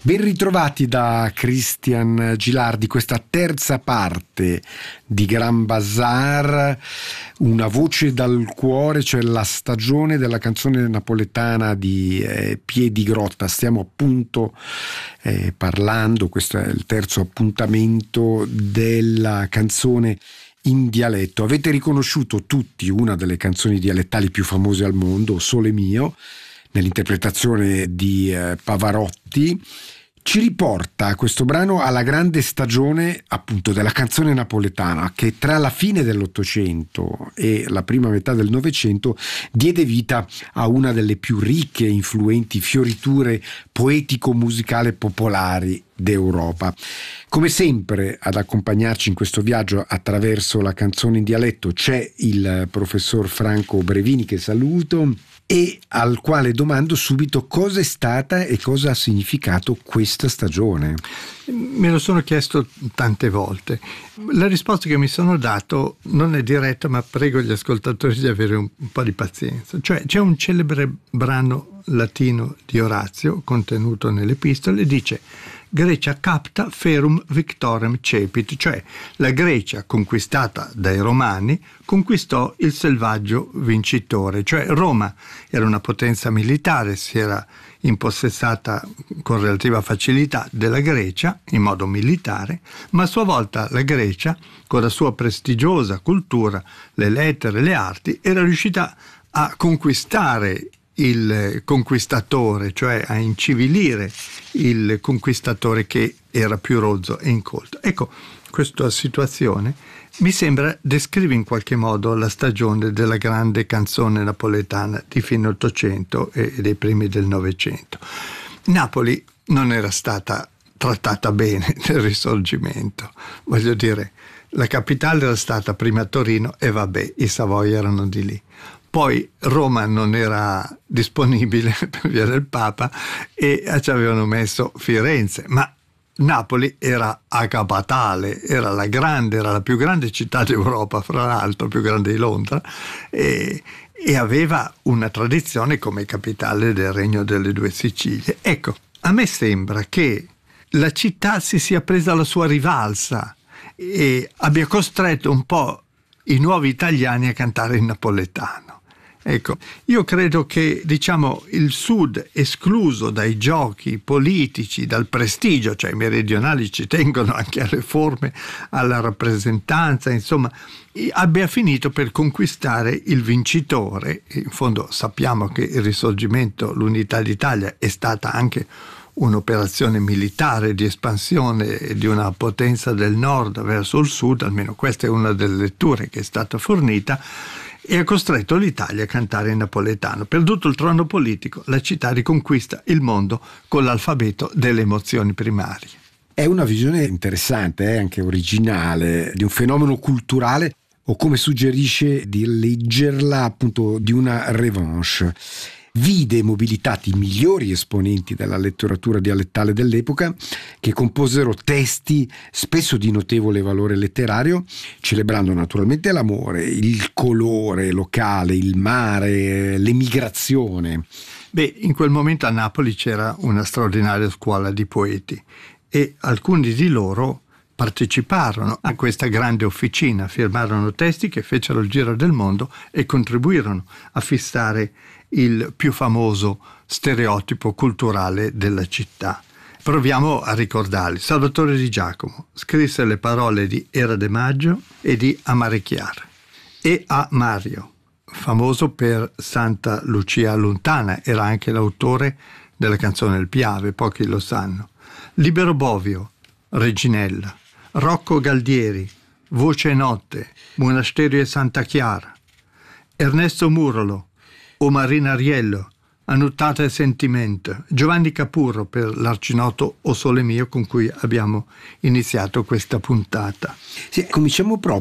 Ben ritrovati da Cristian Gilardi, questa terza parte di Grand Bazar, una voce dal cuore, cioè la stagione della canzone napoletana di Piedigrotta. Stiamo appunto parlando, questo è il terzo appuntamento, della canzone in dialetto. Avete riconosciuto tutti una delle canzoni dialettali più famose al mondo, Sole mio, nell'interpretazione di Pavarotti. Ci riporta questo brano alla grande stagione appunto della canzone napoletana, che tra la fine dell'Ottocento e la prima metà del Novecento diede vita a una delle più ricche e influenti fioriture poetico-musicali popolari d'Europa. Come sempre ad accompagnarci in questo viaggio attraverso la canzone in dialetto c'è il professor Franco Brevini, che saluto, e al quale domando subito cosa è stata e cosa ha significato questa stagione. Me lo sono chiesto tante volte. La risposta che mi sono dato non è diretta, ma prego gli ascoltatori di avere un po' di pazienza. Cioè, c'è un celebre brano latino di Orazio contenuto nelle epistole, dice: Grecia capta ferum victorem cepit, cioè la Grecia conquistata dai Romani conquistò il selvaggio vincitore, cioè Roma era una potenza militare, si era impossessata con relativa facilità della Grecia in modo militare, ma a sua volta la Grecia, con la sua prestigiosa cultura, le lettere, le arti, era riuscita a conquistare il conquistatore, cioè a incivilire il conquistatore che era più rozzo e incolto. Ecco, questa situazione mi sembra descrive in qualche modo la stagione della grande canzone napoletana di fine Ottocento e dei primi del Novecento. Napoli non era stata trattata bene nel Risorgimento, voglio dire, la capitale era stata prima Torino e vabbè, i Savoia erano di lì. Poi Roma non era disponibile per via del Papa e ci avevano messo Firenze, ma Napoli era a capitale, era la più grande città d'Europa, fra l'altro più grande di Londra, e aveva una tradizione come capitale del Regno delle Due Sicilie. Ecco, a me sembra che la città si sia presa la sua rivalsa e abbia costretto un po' i nuovi italiani a cantare in napoletano. Ecco, io credo che, diciamo, il Sud, escluso dai giochi politici, dal prestigio, cioè i meridionali ci tengono anche alle forme, alla rappresentanza, insomma, abbia finito per conquistare il vincitore. In fondo sappiamo che il Risorgimento, l'Unità d'Italia, è stata anche un'operazione militare di espansione di una potenza del nord verso il sud, almeno questa è una delle letture che è stata fornita, e ha costretto l'Italia a cantare in napoletano. Perduto il trono politico, la città riconquista il mondo con l'alfabeto delle emozioni primarie. È una visione interessante, anche originale, di un fenomeno culturale, o come suggerisce di leggerla appunto di una revanche. Vide mobilitati i migliori esponenti della letteratura dialettale dell'epoca, che composero testi spesso di notevole valore letterario, celebrando naturalmente l'amore, il colore locale, il mare, l'emigrazione. Beh, in quel momento a Napoli c'era una straordinaria scuola di poeti e alcuni di loro parteciparono a questa grande officina, firmarono testi che fecero il giro del mondo e contribuirono a fissare il più famoso stereotipo culturale della città. Proviamo a ricordarli. Salvatore Di Giacomo scrisse le parole di Era de Maggio e di Amarecchiar. E a Mario, famoso per Santa Lucia Lontana, era anche l'autore della canzone Il Piave, pochi lo sanno. Libero Bovio, Reginella. Rocco Galdieri, Voce e Notte, Monasterio e Santa Chiara. Ernesto Murolo, O Marina Ariello, Annuttata e Sentimento. Giovanni Capurro per l'arcinoto O Sole Mio, con cui abbiamo iniziato questa puntata. Sì, cominciamo proprio